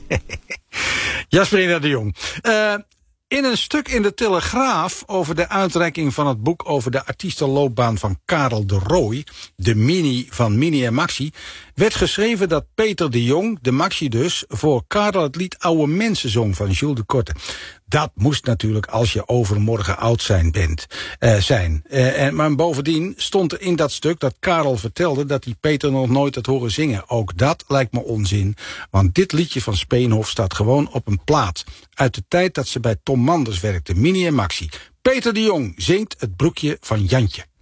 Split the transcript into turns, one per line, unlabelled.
Jasperina de Jong. In een stuk in de Telegraaf over de uitreiking van het boek over de artiestenloopbaan van Karel de Rooij, de Mini van Mini en Maxi, werd geschreven dat Peter de Jong, de Maxi dus, voor Karel het lied Oude Mensen zong van Jules de Korte. Dat moest natuurlijk als je overmorgen oud zijn. Maar bovendien stond er in dat stuk dat Karel vertelde dat hij Peter nog nooit had horen zingen. Ook dat lijkt me onzin, want dit liedje van Speenhof staat gewoon op een plaat uit de tijd dat ze bij Tom Manders werkte, Mini en Maxi. Peter de Jong zingt Het broekje van Jantje.